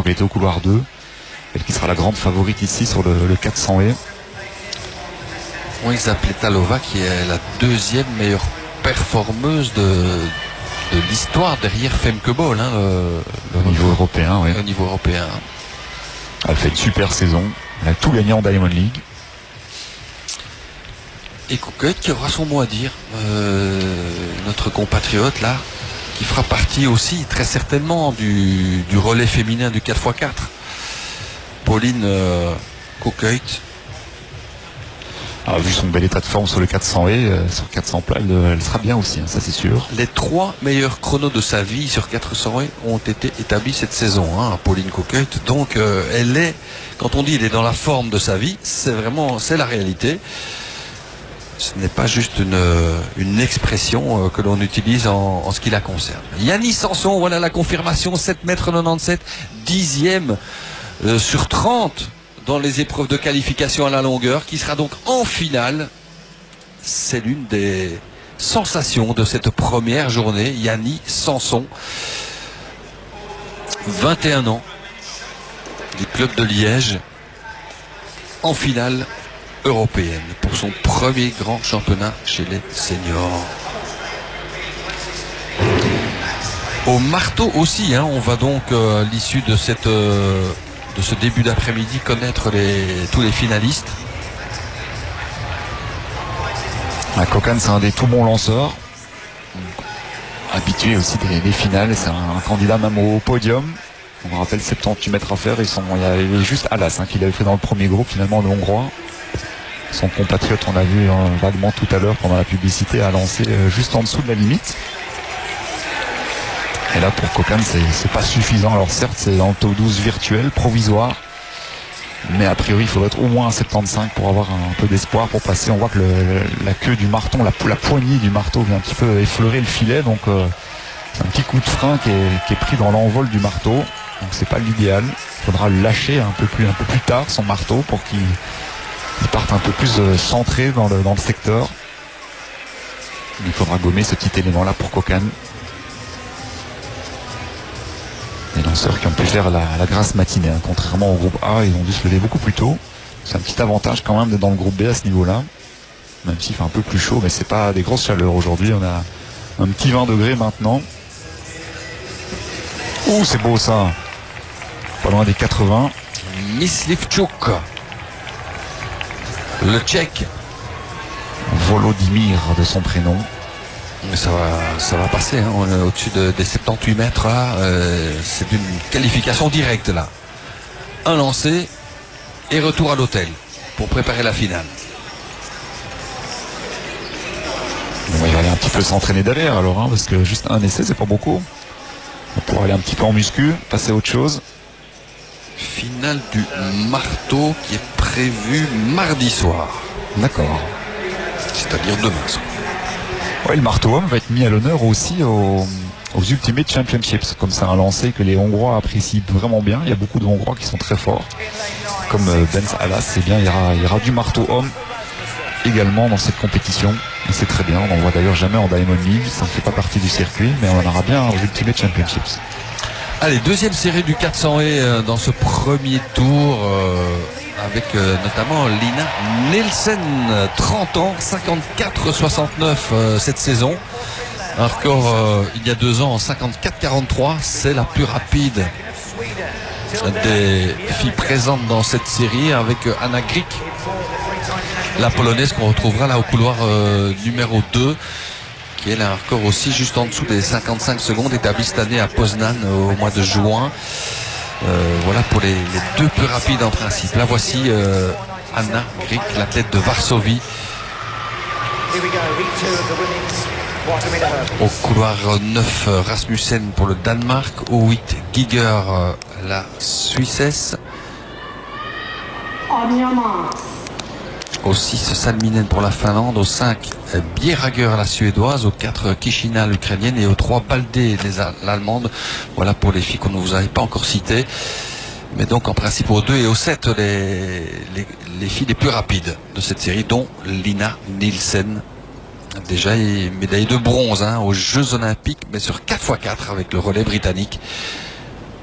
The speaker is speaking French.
avait été au couloir 2. Elle qui sera la grande favorite ici sur le 400 et. Oui, Zapletalova qui est la deuxième meilleure performeuse de l'histoire derrière Femke Bol, hein, au niveau européen, oui. Au niveau européen. Elle fait une super saison. Elle a tout gagné en Diamond League. Et Koukouet qui aura son mot à dire. Notre compatriote là, qui fera partie aussi très certainement du relais féminin du 4x4. Pauline Koukouet. Vu son bel état de forme sur le 400 et sur 400 plat, elle sera bien aussi, hein, ça c'est sûr. Les 3 meilleurs chronos de sa vie sur 400 et ont été établis cette saison, hein, Pauline Koukouet. Donc elle est, quand on dit elle est dans la forme de sa vie, c'est la réalité. Ce n'est pas juste une expression que l'on utilise en ce qui la concerne. Yannis Sanson, voilà la confirmation, 7,97 m, 10e sur 30 dans les épreuves de qualification à la longueur, qui sera donc en finale. C'est l'une des sensations de cette première journée. Yannis Sanson, 21 ans, du club de Liège, en finale européenne pour son premier grand championnat chez les seniors. Au marteau aussi, hein, on va donc à l'issue de ce début d'après-midi connaître tous les finalistes. Kokan, c'est un des tout bons lanceurs, habitué aussi des finales. C'est un candidat même au podium. On me rappelle 78 mètres à faire. Il y avait juste Alas, hein, qu'il avait fait dans le premier groupe, finalement, le Hongrois. Son compatriote, on l'a vu vaguement tout à l'heure pendant la publicité, a lancé juste en dessous de la limite. Et là, pour Kokan, c'est pas suffisant. Alors certes, c'est dans le top 12 virtuel, provisoire. Mais a priori, il faudrait être au moins un 75 pour avoir un peu d'espoir pour passer. On voit que la queue du marteau, la poignée du marteau vient un petit peu effleurer le filet. Donc c'est un petit coup de frein qui est pris dans l'envol du marteau. Donc c'est pas l'idéal. Il faudra le lâcher un peu plus tard, son marteau, pour qu'il parte un peu plus centré dans le secteur. Il faudra gommer ce petit élément-là pour Kokan. Les lanceurs qui ont pu faire la grasse matinée, hein. Contrairement au groupe A, ils ont dû se lever beaucoup plus tôt. C'est un petit avantage quand même d'être dans le groupe B à ce niveau-là. Même s'il fait un peu plus chaud, mais c'est pas des grosses chaleurs aujourd'hui. On a un petit 20 degrés maintenant. Ouh, c'est beau ça. Pas loin des 80. Myslivchuk, le Tchèque. Volodymyr de son prénom. Ça va passer, hein. On est au-dessus des 78 mètres là. C'est une qualification directe là. Un lancé et retour à l'hôtel pour préparer la finale. Bon, il va aller un petit peu s'entraîner derrière alors, hein, parce que juste un essai, c'est pas beaucoup. On pourra aller un petit peu en muscu, passer à autre chose. Finale du marteau qui est prévue mardi soir. D'accord. C'est-à-dire demain soir. Ouais, le marteau homme va être mis à l'honneur aussi aux Ultimate Championships. Comme c'est un lancer que les Hongrois apprécient vraiment bien. Il y a beaucoup de Hongrois qui sont très forts. Comme Benz Alas, c'est bien, il y aura du marteau homme également dans cette compétition. Et c'est très bien. On n'en voit d'ailleurs jamais en Diamond League. Ça ne fait pas partie du circuit, mais on en aura bien aux Ultimate Championships. Allez, deuxième série du 400 et dans ce premier tour avec notamment Lina Nielsen, 30 ans, 54-69 cette saison. Un record il y a 2 ans en 54-43. C'est la plus rapide des filles présentes dans cette série avec Anna Grik, la polonaise qu'on retrouvera là au couloir numéro 2. Qui est un record aussi juste en dessous des 55 secondes établi cette année à Poznan au mois de juin. Voilà pour les 2 plus rapides en principe. Là voici Anna Grik, l'athlète de Varsovie. Au couloir 9, Rasmussen pour le Danemark. Au 8, Giger, la Suissesse. Au 6, Salminen pour la Finlande. Au 5, Bjerager, la Suédoise. Au 4, Kishina, l'Ukrainienne. Et au 3, Baldé, l'Allemande. Voilà pour les filles qu'on ne vous avait pas encore citées. Mais donc en principe au 2 et au 7, les filles les plus rapides de cette série, dont Lina Nielsen. Déjà médaille de bronze, hein, aux Jeux Olympiques, mais sur 4x4 avec le relais britannique.